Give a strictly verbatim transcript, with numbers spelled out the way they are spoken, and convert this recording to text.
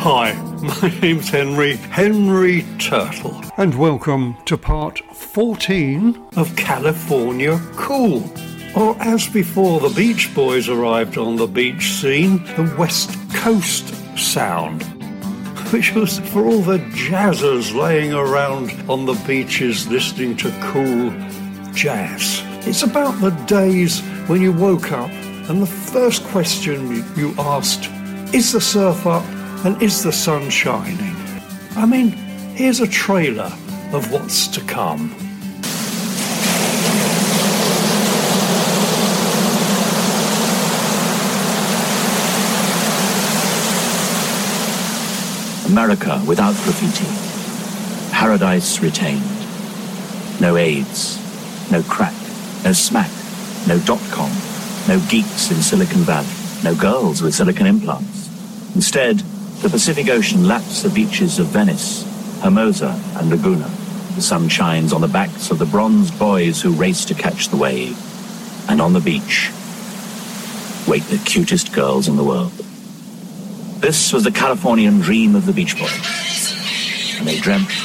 Hi, my name's Henry, Henry Turtle, and welcome to part fourteen of California Cool. Or as before the Beach Boys arrived on the beach scene, the West Coast Sound, which was for all the jazzers laying around on the beaches listening to cool jazz. It's about the days when you woke up and the first question you asked, is the surf up and is the sun shining? I mean, here's a trailer of what's to come. America without graffiti. Paradise retained. No AIDS. No crack. No smack. No dot-com. No geeks in Silicon Valley. No girls with silicon implants. Instead, the Pacific Ocean laps the beaches of Venice, Hermosa, and Laguna. The sun shines on the backs of the bronzed boys who race to catch the wave. And on the beach, wait the cutest girls in the world. This was the Californian dream of the Beach Boys. And they dreamt